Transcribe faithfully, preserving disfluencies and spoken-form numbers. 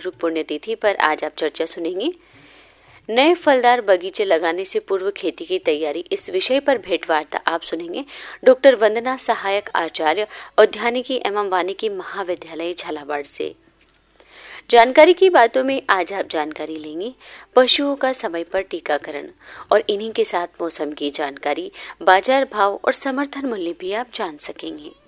जागरूक पुण्यतिथि पर आज आप चर्चा सुनेंगे। नए फलदार बगीचे लगाने से पूर्व खेती की तैयारी, इस विषय पर भेंटवार्ता आप सुनेंगे डॉक्टर वंदना, सहायक आचार्य उद्यानिकी एवं वानिकी महाविद्यालय झालावाड़ से। जानकारी की बातों में आज आप जानकारी लेंगे पशुओं का समय पर टीकाकरण और इन्हीं के साथ मौसम की जानकारी, बाजार भाव और समर्थन मूल्य भी आप जान सकेंगे।